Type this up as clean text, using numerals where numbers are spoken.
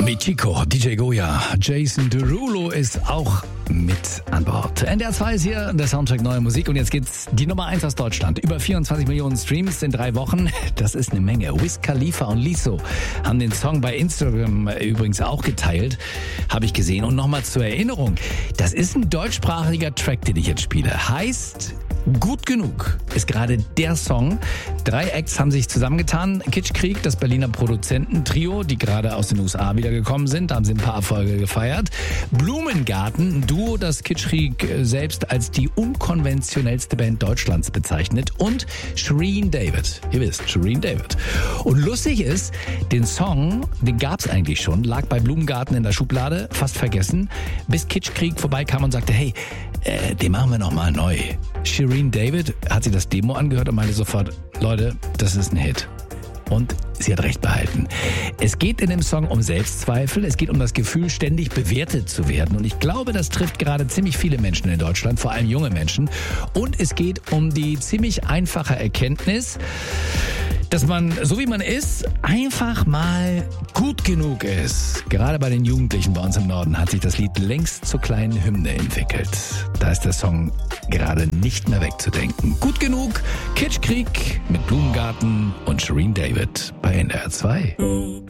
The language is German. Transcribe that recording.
Mit Chico, DJ Goya, Jason Derulo ist auch mit an Bord. NDR 2 ist hier, der Soundtrack Neue Musik. Und jetzt geht's die Nummer 1 aus Deutschland. Über 24 Millionen Streams in 3 Wochen. Das ist eine Menge. Wiz Khalifa und Lizzo haben den Song bei Instagram übrigens auch geteilt. Habe ich gesehen. Und nochmal zur Erinnerung. Das ist ein deutschsprachiger Track, den ich jetzt spiele. Heißt Gut genug ist gerade der Song. 3 Acts haben sich zusammengetan. Kitschkrieg, das Berliner Produzententrio, die gerade aus den USA wiedergekommen sind. Da haben sie ein paar Erfolge gefeiert. Blumengarten, ein Duo, das Kitschkrieg selbst als die unkonventionellste Band Deutschlands bezeichnet. Und Shirin David. Ihr wisst, Shirin David. Und lustig ist, den Song, den gab's eigentlich schon, lag bei Blumengarten in der Schublade, fast vergessen, bis Kitschkrieg vorbeikam und sagte, hey, den machen wir nochmal neu. Shirin David hat sich das Demo angehört und meinte sofort, Leute, das ist ein Hit. Und sie hat recht behalten. Es geht in dem Song um Selbstzweifel, es geht um das Gefühl, ständig bewertet zu werden. Und ich glaube, das trifft gerade ziemlich viele Menschen in Deutschland, vor allem junge Menschen. Und es geht um die ziemlich einfache Erkenntnis, dass man, so wie man ist, einfach mal gut genug ist. Gerade bei den Jugendlichen bei uns im Norden hat sich das Lied längst zur kleinen Hymne entwickelt. Da ist der Song gerade nicht mehr wegzudenken. Gut genug, Kitschkrieg mit Blumengarten und Shirin David bei NDR 2.